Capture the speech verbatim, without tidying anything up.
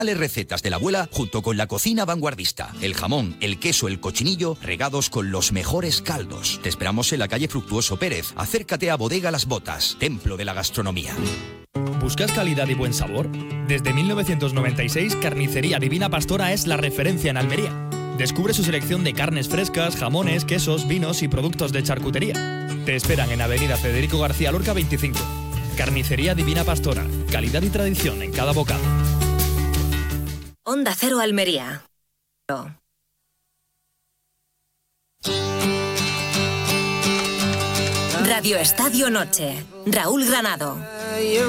Recetas de la abuela junto con la cocina vanguardista. El jamón, el queso, el cochinillo regados con los mejores caldos. Te esperamos en la calle Fructuoso Pérez. Acércate a Bodega Las Botas, templo de la gastronomía. ¿Buscas calidad y buen sabor? Desde mil novecientos noventa y seis, Carnicería Divina Pastora es la referencia en Almería. Descubre su selección de carnes frescas, jamones, quesos, vinos y productos de charcutería. Te esperan en Avenida Federico García Lorca veinticinco. Carnicería Divina Pastora. Calidad y tradición en cada bocado. Onda Cero Almería. Radio Estadio Noche. Raúl Granado.